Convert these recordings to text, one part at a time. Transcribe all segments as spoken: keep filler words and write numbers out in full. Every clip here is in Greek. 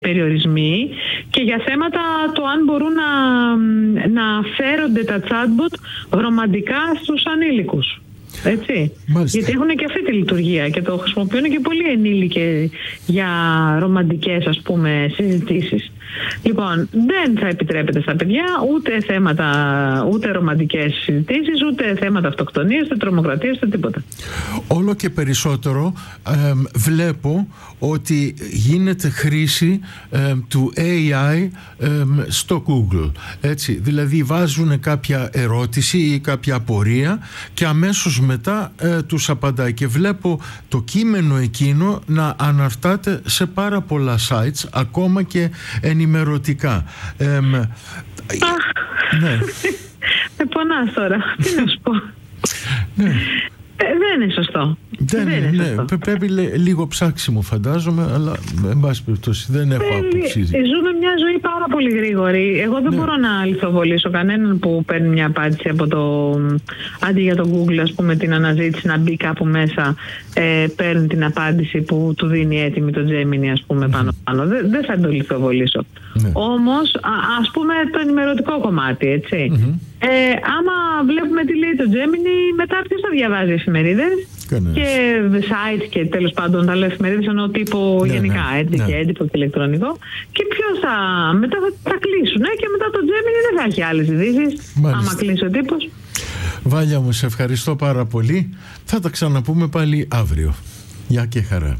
περιορισμοί και για θέματα το αν μπορούν να, να φέρονται τα chatbot ρομαντικά στους ανήλικους. Έτσι. Γιατί έχουν και αυτή τη λειτουργία και το χρησιμοποιούν και πολλοί ενήλικες για ρομαντικές, ας πούμε, συζητήσεις. Λοιπόν, δεν θα επιτρέπεται στα παιδιά ούτε θέματα, ούτε ρομαντικές συζητήσεις, ούτε θέματα αυτοκτονίας, ούτε τρομοκρατίας, ούτε τίποτα. Όλο και περισσότερο ε, βλέπω ότι γίνεται χρήση ε, του έι άι ε, στο Google. Έτσι, δηλαδή βάζουν κάποια ερώτηση ή κάποια απορία και αμέσως μετά ε, τους απαντάει, και βλέπω το κείμενο εκείνο να αναρτάται σε πάρα πολλά sites, ακόμα και ενημερωτικά. Ε, Αχ, ναι. Με πονάς τώρα, τι να σου πω. Ναι. Ε, δεν είναι σωστό. Δεν, δεν είναι ναι, σωστό. Πρέπει λίγο ψάξιμο, φαντάζομαι, αλλά εν πάση περιπτώσει δεν έχω άποψη. Ζούμε μια ζωή πάρα πολύ γρήγορη. Εγώ δεν ναι. μπορώ να λιθοβολήσω κανέναν που παίρνει μια απάντηση από το. Αντί για το Google, ας πούμε, την αναζήτηση να μπει κάπου μέσα, ε, παίρνει την απάντηση που του δίνει έτοιμη το Gemini, ας πούμε, πάνω-πάνω. Mm-hmm. Δεν, δεν θα το λιθοβολήσω. Ναι. Όμως, α, ας πούμε, το ενημερωτικό κομμάτι, έτσι. Mm-hmm. Ε, άμα βλέπουμε τι λέει το Gemini, μετά ποιος θα διαβάζει εφημερίδες και site και τέλος πάντων τα λέω εφημερίδες εννοώ τύπο ναι, γενικά, ναι, έτσι, ναι. και έντυπο και ηλεκτρονικό, και ποιος θα, μετά θα τα κλείσουν, ε, και μετά το Gemini δεν θα έχει άλλες ειδήσεις, άμα κλείσει ο τύπος. Βάλια μου, σε ευχαριστώ πάρα πολύ. Θα τα ξαναπούμε πάλι αύριο. Γεια και χαρά.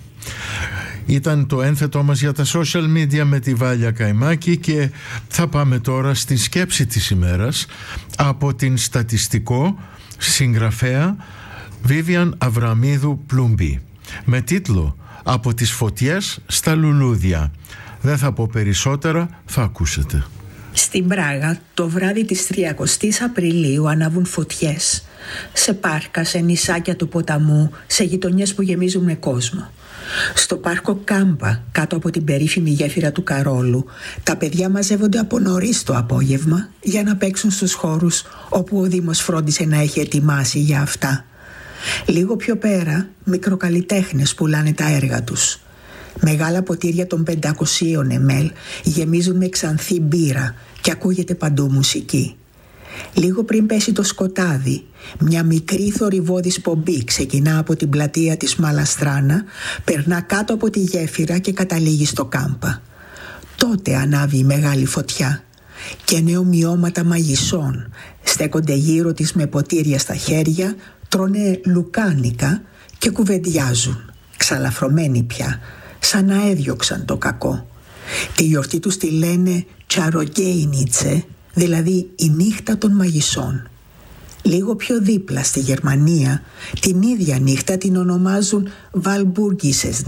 Ήταν το ένθετό μας για τα social media με τη Βάλια Καϊμάκη, και θα πάμε τώρα στη σκέψη της ημέρας από την στατιστικό συγγραφέα Βίβιαν Αβραμίδου Πλούμπη, με τίτλο «Από τις φωτιές στα λουλούδια». Δεν θα πω περισσότερα, θα ακούσετε. Στην Πράγα το βράδυ της τριακοστής Απριλίου ανάβουν φωτιές σε πάρκα, σε νησάκια του ποταμού, σε γειτονιές που γεμίζουν με κόσμο. Στο πάρκο Κάμπα, κάτω από την περίφημη γέφυρα του Καρόλου, τα παιδιά μαζεύονται από νωρίς το απόγευμα για να παίξουν στους χώρους όπου ο Δήμος φρόντισε να έχει ετοιμάσει για αυτά. Λίγο πιο πέρα, μικροκαλλιτέχνες πουλάνε τα έργα τους. Μεγάλα ποτήρια των πεντακοσίων εμέλ γεμίζουν με ξανθή μπύρα και ακούγεται παντού μουσική. Λίγο πριν πέσει το σκοτάδι, μια μικρή θορυβώδης πομπή ξεκινά από την πλατεία της Μαλαστράνα, περνά κάτω από τη γέφυρα και καταλήγει στο Κάμπα. Τότε ανάβει η μεγάλη φωτιά και νεομοιώματα μαγισσών στέκονται γύρω της με ποτήρια στα χέρια, τρώνε λουκάνικα και κουβεντιάζουν, ξαλαφρωμένοι πια, σαν να έδιωξαν το κακό. Τη γιορτή τους τη λένε Τσαρογκέινιτσε, δηλαδή η νύχτα των μαγισσών. Λίγο πιο δίπλα στη Γερμανία την ίδια νύχτα την ονομάζουν Walpurgisnacht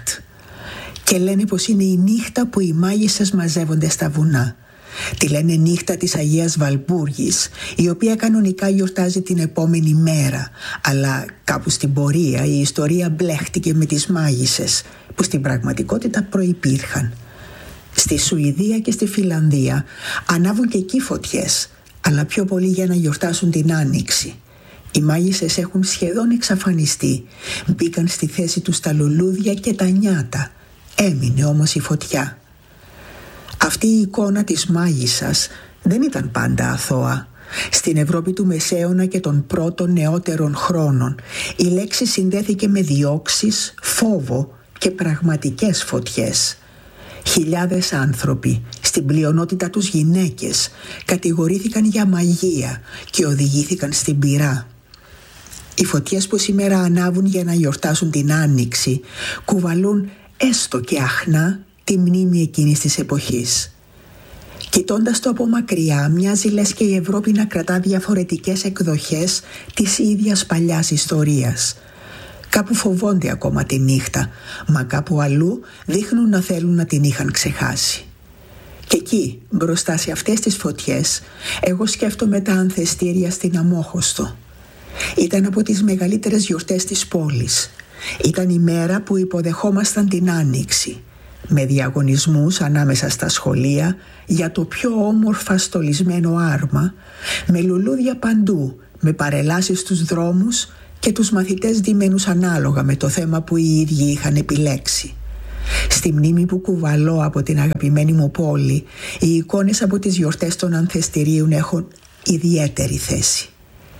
και λένε πως είναι η νύχτα που οι μάγισσες μαζεύονται στα βουνά. Τη λένε νύχτα της Αγίας Βαλπούργης, η οποία κανονικά γιορτάζει την επόμενη μέρα, αλλά κάπου στην πορεία η ιστορία μπλέχτηκε με τις μάγισσες που στην πραγματικότητα προϋπήρχαν. Στη Σουηδία και στη Φινλανδία ανάβουν και εκεί φωτιές, αλλά πιο πολύ για να γιορτάσουν την Άνοιξη. Οι μάγισσες έχουν σχεδόν εξαφανιστεί, μπήκαν στη θέση τους τα λουλούδια και τα νιάτα. Έμεινε όμως η φωτιά. Αυτή η εικόνα της μάγισσας δεν ήταν πάντα αθώα. Στην Ευρώπη του Μεσαίωνα και των πρώτων νεότερων χρόνων η λέξη συνδέθηκε με διώξεις, φόβο και πραγματικές φωτιές. Χιλιάδες άνθρωποι, στην πλειονότητα τους γυναίκες, κατηγορήθηκαν για μαγεία και οδηγήθηκαν στην πυρά. Οι φωτιές που σήμερα ανάβουν για να γιορτάσουν την Άνοιξη κουβαλούν έστω και αχνά τη μνήμη εκείνης της εποχής. Κοιτώντας το από μακριά, μοιάζει λες και η Ευρώπη να κρατά διαφορετικές εκδοχές της ίδιας παλιάς ιστορίας. Κάπου φοβόνται ακόμα τη νύχτα, μα κάπου αλλού δείχνουν να θέλουν να την είχαν ξεχάσει. Και εκεί, μπροστά σε αυτές τις φωτιές, εγώ σκέφτομαι τα ανθεστήρια στην Αμόχωστο. Ήταν από τις μεγαλύτερες γιορτές της πόλης. Ήταν η μέρα που υποδεχόμασταν την Άνοιξη, με διαγωνισμούς ανάμεσα στα σχολεία για το πιο όμορφα στολισμένο άρμα, με λουλούδια παντού, με παρελάσεις στους δρόμους και τους μαθητές ντυμένους ανάλογα με το θέμα που οι ίδιοι είχαν επιλέξει. Στη μνήμη που κουβαλώ από την αγαπημένη μου πόλη, οι εικόνες από τις γιορτές των ανθεστηρίων έχουν ιδιαίτερη θέση.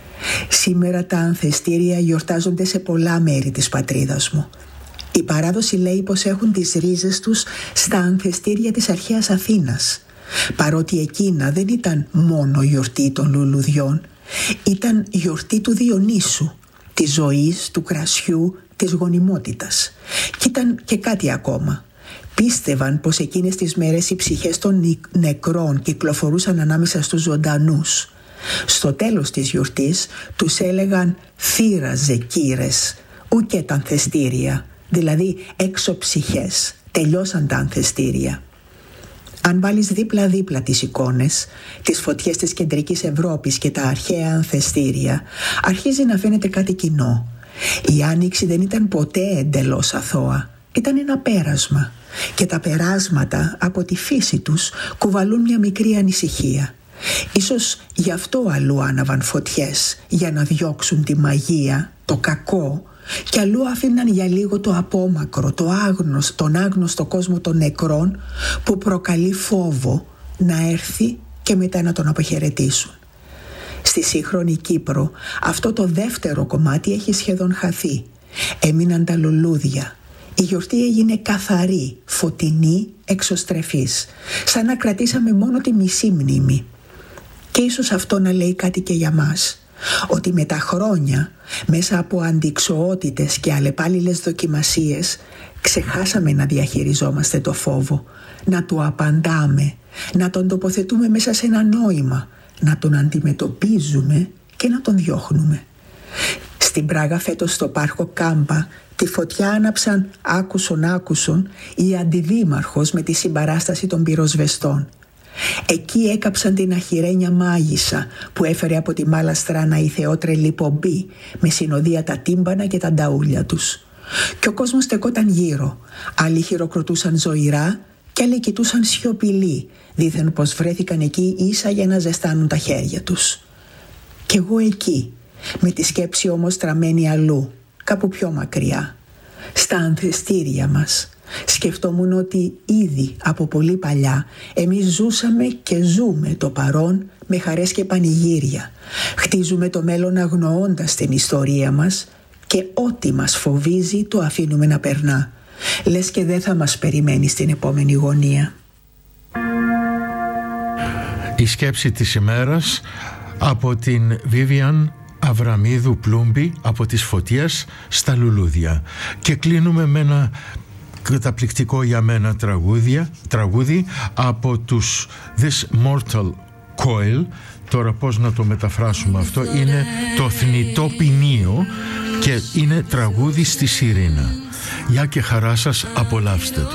Σήμερα τα ανθεστήρια γιορτάζονται σε πολλά μέρη της πατρίδας μου. Η παράδοση λέει πως έχουν τις ρίζες τους στα ανθεστήρια της αρχαίας Αθήνας, παρότι εκείνα δεν ήταν μόνο γιορτή των λουλουδιών, ήταν γιορτή του Διονύσου, της ζωής, του κρασιού, της γονιμότητας. Και ήταν και κάτι ακόμα. Πίστευαν πως εκείνες τις μέρες οι ψυχές των νεκρών κυκλοφορούσαν ανάμεσα στους ζωντανούς. Στο τέλος της γιορτής τους έλεγαν θύραζε κύρες, ουκέ τα ανθεστήρια, δηλαδή έξω ψυχές, τελειώσαν τα ανθεστήρια. Αν βάλεις δίπλα-δίπλα τις εικόνες, τις φωτιές της κεντρικής Ευρώπης και τα αρχαία ανθεστήρια, αρχίζει να φαίνεται κάτι κοινό. Η Άνοιξη δεν ήταν ποτέ εντελώς αθώα, ήταν ένα πέρασμα και τα περάσματα από τη φύση τους κουβαλούν μια μικρή ανησυχία. Ίσως γι' αυτό αλλού άναβαν φωτιές, για να διώξουν τη μαγεία, το κακό, και αλλού άφηναν για λίγο το απόμακρο, το άγνωστο, τον άγνωστο κόσμο των νεκρών που προκαλεί φόβο να έρθει και μετά να τον αποχαιρετήσουν. Στη σύγχρονη Κύπρο αυτό το δεύτερο κομμάτι έχει σχεδόν χαθεί. Έμειναν τα λουλούδια. Η γιορτή έγινε καθαρή, φωτεινή, εξωστρεφής, σαν να κρατήσαμε μόνο τη μισή μνήμη. Και ίσως αυτό να λέει κάτι και για μας, ότι με τα χρόνια, μέσα από αντιξοότητες και αλλεπάλληλες δοκιμασίες, ξεχάσαμε να διαχειριζόμαστε το φόβο, να του απαντάμε, να τον τοποθετούμε μέσα σε ένα νόημα, να τον αντιμετωπίζουμε και να τον διώχνουμε. Στην Πράγα φέτος στο πάρκο Κάμπα τη φωτιά άναψαν άκουσον άκουσον η αντιδήμαρχος με τη συμπαράσταση των πυροσβεστών. Εκεί έκαψαν την αχυρένια μάγισσα που έφερε από τη Μάλαστράνα η θεότρελη Πομπή με συνοδεία τα τύμπανα και τα νταούλια τους. Και ο κόσμος στεκόταν γύρω. Άλλοι χειροκροτούσαν ζωηρά και άλλοι κοιτούσαν σιωπηλοί, δήθεν πως βρέθηκαν εκεί ίσα για να ζεστάνουν τα χέρια τους. Κι εγώ εκεί, με τη σκέψη όμως τραμμένη αλλού, κάπου πιο μακριά, στα ανθεστήρια μας. Σκεφτόμουν ότι ήδη από πολύ παλιά εμείς ζούσαμε και ζούμε το παρόν με χαρές και πανηγύρια. Χτίζουμε το μέλλον αγνοώντας την ιστορία μας και ό,τι μας φοβίζει το αφήνουμε να περνά. Λες και δεν θα μας περιμένει στην επόμενη γωνία. Η σκέψη της ημέρας από την Βίβιαν Αβραμίδου Πλούμπη, από τις φωτιές στα λουλούδια. Και κλείνουμε με ένα καταπληκτικό για μένα τραγούδια, τραγούδι από τους This Mortal Coil. Τώρα πώς να το μεταφράσουμε αυτό? Είναι το θνητό ποινίο και είναι τραγούδι στη Σιρήνα. Γεια και χαρά σας, απολαύστε το.